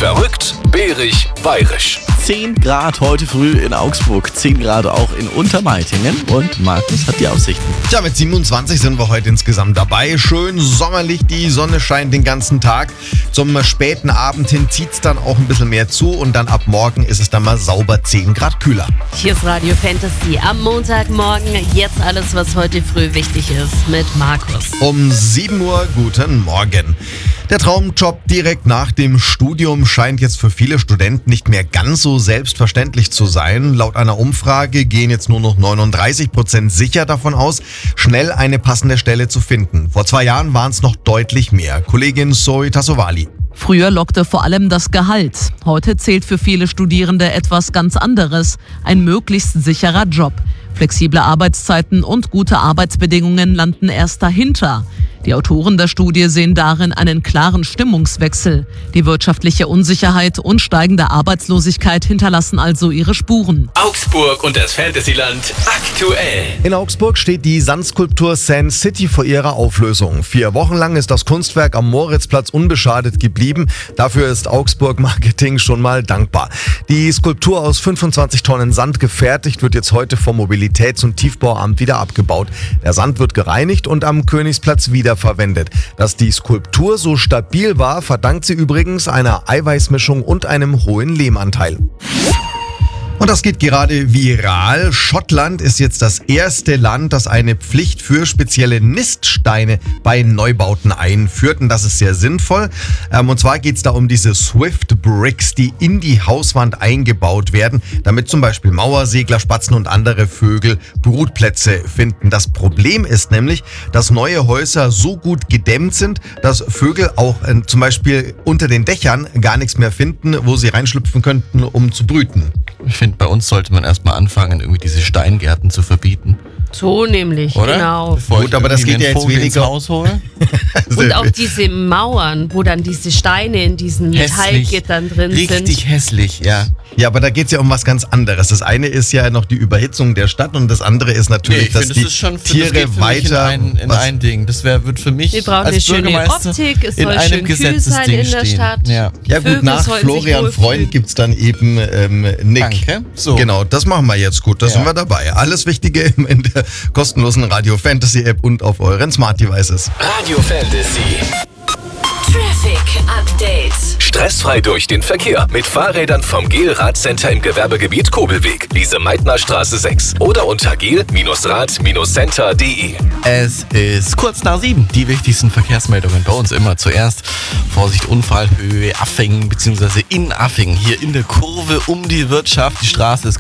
Verrückt, bärig, bayerisch. 10 Grad heute früh in Augsburg, 10 Grad auch in Untermeitingen und Markus hat die Aussichten. Tja, mit 27 sind wir heute insgesamt dabei. Schön sommerlich, die Sonne scheint den ganzen Tag. Zum späten Abend hin zieht es dann auch ein bisschen mehr zu und dann ab morgen ist es dann mal sauber 10 Grad kühler. Hier ist Radio Fantasy am Montagmorgen. Jetzt alles, was heute früh wichtig ist mit Markus. Um 7 Uhr, guten Morgen. Der Traumjob direkt nach dem Studium scheint jetzt für viele Studenten nicht mehr ganz so selbstverständlich zu sein. Laut einer Umfrage gehen jetzt nur noch 39% sicher davon aus, schnell eine passende Stelle zu finden. Vor 2 Jahren waren es noch deutlich mehr. Kollegin Zoe Tassovali. Früher lockte vor allem das Gehalt. Heute zählt für viele Studierende etwas ganz anderes: ein möglichst sicherer Job. Flexible Arbeitszeiten und gute Arbeitsbedingungen landen erst dahinter. Die Autoren der Studie sehen darin einen klaren Stimmungswechsel. Die wirtschaftliche Unsicherheit und steigende Arbeitslosigkeit hinterlassen also ihre Spuren. Augsburg und das Fantasyland aktuell. In Augsburg steht die Sandskulptur Sand City vor ihrer Auflösung. 4 Wochen lang ist das Kunstwerk am Moritzplatz unbeschadet geblieben. Dafür ist Augsburg Marketing schon mal dankbar. Die Skulptur aus 25 Tonnen Sand gefertigt wird jetzt heute vom Mobilitäts- und Tiefbauamt wieder abgebaut. Der Sand wird gereinigt und am Königsplatz wiederverwendet. Dass die Skulptur so stabil war, verdankt sie übrigens einer Eiweißmischung und einem hohen Lehmanteil. Und das geht gerade viral. Schottland ist jetzt das erste Land, das eine Pflicht für spezielle Niststeine bei Neubauten einführt. Und das ist sehr sinnvoll. Und zwar geht es da um diese Swift Bricks, die in die Hauswand eingebaut werden, damit zum Beispiel Mauersegler, Spatzen und andere Vögel Brutplätze finden. Das Problem ist nämlich, dass neue Häuser so gut gedämmt sind, dass Vögel auch zum Beispiel unter den Dächern gar nichts mehr finden, wo sie reinschlüpfen könnten, um zu brüten. Ich finde, bei uns sollte man erstmal anfangen, irgendwie diese Steingärten zu verbieten. So nämlich, Oder? genau. Gut, aber das geht ja jetzt weniger. Ins Haus hole. Und auch diese Mauern, wo dann diese Steine in diesen Metallgittern drin sind. Richtig hässlich, ja. Ja, aber da geht es ja um was ganz anderes. Das eine ist ja noch die Überhitzung der Stadt und das andere ist natürlich, dass die Tiere weiter in ein Ding. Das wird für mich Wir brauchen als eine schöne Bürgermeister Optik, es in soll einem schön kühl sein Gesetzesding in der stehen. Stadt. Ja. Ja gut, Vögel nach sollen sich Florian wohlfühlen. Freund gibt's dann eben Nick. Danke. So. Genau, das machen wir jetzt gut, da sind wir dabei. Alles Wichtige in der kostenlosen Radio Fantasy App und auf euren Smart Devices. Radio Fantasy. Traffic Update. Stressfrei durch den Verkehr mit Fahrrädern vom GEL-Radcenter im Gewerbegebiet Kobelweg, Lise-Meitner-Straße 6 oder unter gel-rad-center.de. Es ist kurz nach 7. Die wichtigsten Verkehrsmeldungen bei uns immer zuerst. Vorsicht, Unfallhöhe Affingen bzw. in Affingen. Hier in der Kurve um die Wirtschaft. Die Straße ist